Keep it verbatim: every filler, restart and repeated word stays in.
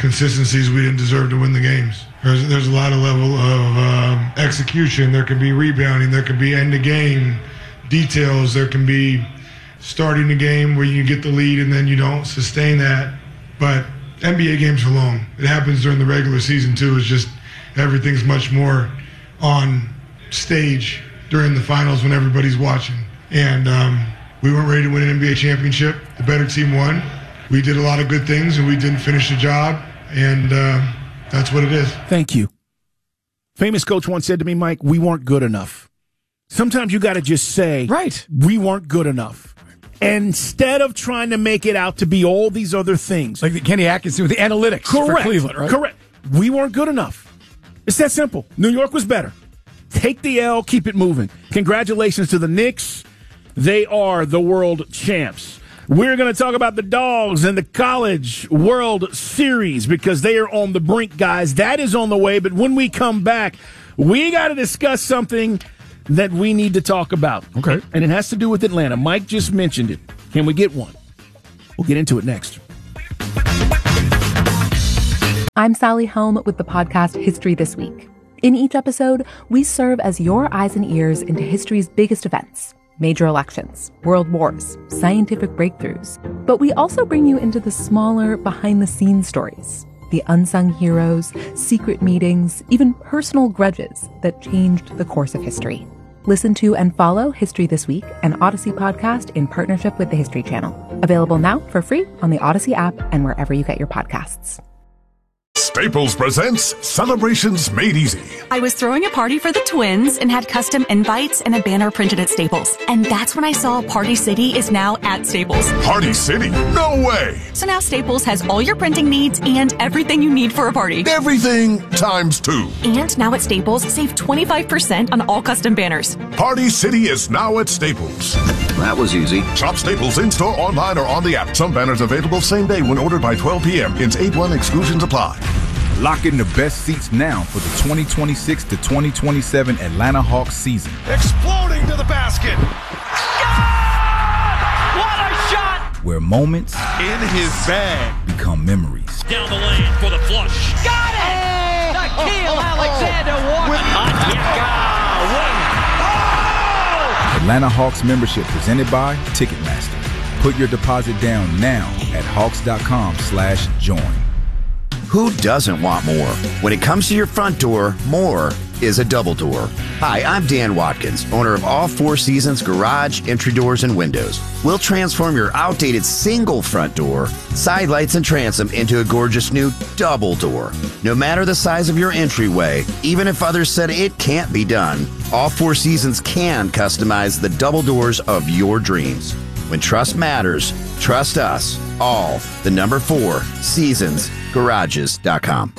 consistencies, we didn't deserve to win the games. There's, there's a lot of level of um, execution. There can be rebounding. There can be end-of-game details. There can be starting the game where you get the lead and then you don't sustain that. But N B A games are long. It happens during the regular season, too. It's just everything's much more on stage during the finals when everybody's watching. And um, we weren't ready to win an N B A championship. The better team won. We did a lot of good things, and we didn't finish the job. And uh, that's what it is. Thank you. Famous coach once said to me, Mike, we weren't good enough. Sometimes you got to just say, right, we weren't good enough. Instead of trying to make it out to be all these other things. Like the Kenny Atkinson with the analytics Correct. for Cleveland, right? Correct. We weren't good enough. It's that simple. New York was better. Take the L, keep it moving. Congratulations to the Knicks. They are the world champs. We're going to talk about the Dogs and the College World Series because they are on the brink, guys. That is on the way, but when we come back, we got to discuss something that we need to talk about. Okay. And it has to do with Atlanta. Mike just mentioned it. Can we get one? We'll get into it next. I'm Sally Helm with the podcast History This Week. In each episode, we serve as your eyes and ears into history's biggest events. Major elections, world wars, scientific breakthroughs. But we also bring you into the smaller, behind-the-scenes stories, the unsung heroes, secret meetings, even personal grudges that changed the course of history. Listen to and follow History This Week, an Odyssey podcast in partnership with the History Channel. Available now for free on the Odyssey app and wherever you get your podcasts. Staples presents Celebrations Made Easy. I was throwing a party for the twins and had custom invites and a banner printed at Staples. And that's when I saw Party City is now at Staples. Party City? No way! So now Staples has all your printing needs and everything you need for a party. Everything times two. And now at Staples, save twenty-five percent on all custom banners. Party City is now at Staples. That was easy. Shop Staples in-store, online, or on the app. Some banners available same day when ordered by twelve p.m. Ins eight one exclusions apply. Lock in the best seats now for the twenty twenty-six to twenty twenty-seven Atlanta Hawks season. Exploding to the basket. God! What a shot! Where moments in his bag become memories. Down the lane for the flush. Got it! Nickeil Alexander Walker. Oh! Atlanta Hawks membership presented by Ticketmaster. Put your deposit down now at hawks.com slash join. Who doesn't want more? When it comes to your front door, more is a double door. Hi, I'm Dan Watkins, owner of All Four Seasons Garage, Entry Doors, and Windows. We'll transform your outdated single front door, side lights, and transom into a gorgeous new double door. No matter the size of your entryway, even if others said it can't be done, All Four Seasons can customize the double doors of your dreams. When trust matters, trust us. All, the number four, seasons garages dot com.